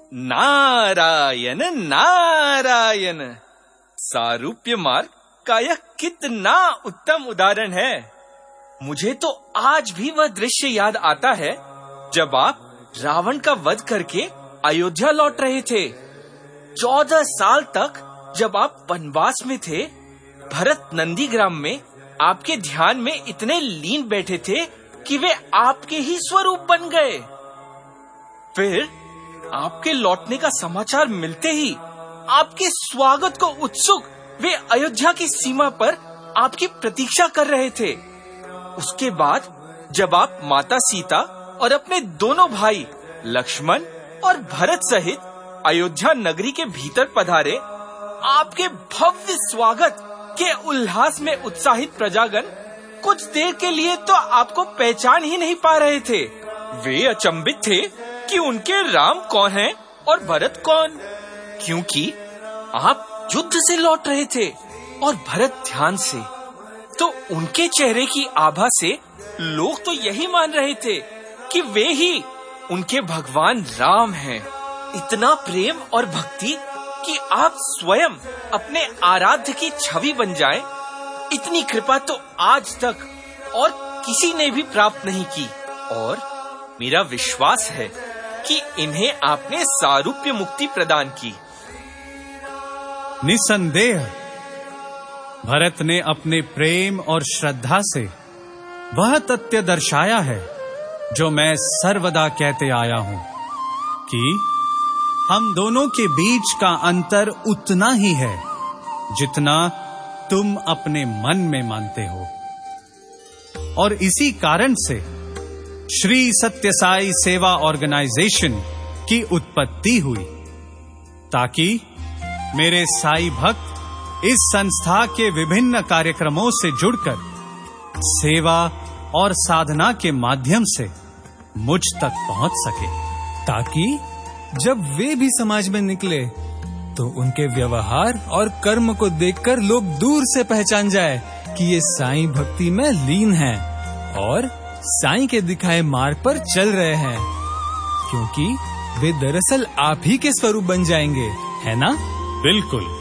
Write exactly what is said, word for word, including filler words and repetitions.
नारायण नारायण। सारूप्य मार्ग का यह कितना उत्तम उदाहरण है। मुझे तो आज भी वह दृश्य याद आता है जब आप रावण का वध करके अयोध्या लौट रहे थे। चौदह साल तक जब आप वनवास में थे, भरत नंदीग्राम में आपके ध्यान में इतने लीन बैठे थे कि वे आपके ही स्वरूप बन गए। फिर आपके लौटने का समाचार मिलते ही आपके स्वागत को उत्सुक वे अयोध्या की सीमा पर आपकी प्रतीक्षा कर रहे थे। उसके बाद जब आप माता सीता और अपने दोनों भाई लक्ष्मण और भरत सहित अयोध्या नगरी के भीतर पधारे, आपके भव्य स्वागत के उल्लास में उत्साहित प्रजागण कुछ देर के लिए तो आपको पहचान ही नहीं पा रहे थे। वे अचंभित थे कि उनके राम कौन हैं और भरत कौन, क्योंकि आप युद्ध से लौट रहे थे और भरत ध्यान से। तो उनके चेहरे की आभा से लोग तो यही मान रहे थे कि वे ही उनके भगवान राम हैं। इतना प्रेम और भक्ति कि आप स्वयं अपने आराध्य की छवि बन जाएं, इतनी कृपा तो आज तक और किसी ने भी प्राप्त नहीं की। और मेरा विश्वास है कि इन्हें आपने सारूप्य मुक्ति प्रदान की। निसंदेह भरत ने अपने प्रेम और श्रद्धा से वह तथ्य दर्शाया है जो मैं सर्वदा कहते आया हूं कि हम दोनों के बीच का अंतर उतना ही है जितना तुम अपने मन में मानते हो। और इसी कारण से श्री सत्य साई सेवा ऑर्गेनाइजेशन की उत्पत्ति हुई, ताकि मेरे साई भक्त इस संस्था के विभिन्न कार्यक्रमों से जुड़कर सेवा और साधना के माध्यम से मुझ तक पहुंच सके, ताकि जब वे भी समाज में निकले तो उनके व्यवहार और कर्म को देखकर लोग दूर से पहचान जाए कि ये साईं भक्ति में लीन हैं और साईं के दिखाए मार्ग पर चल रहे हैं, क्योंकि वे दरअसल आप ही के स्वरूप बन जाएंगे, है ना? बिल्कुल।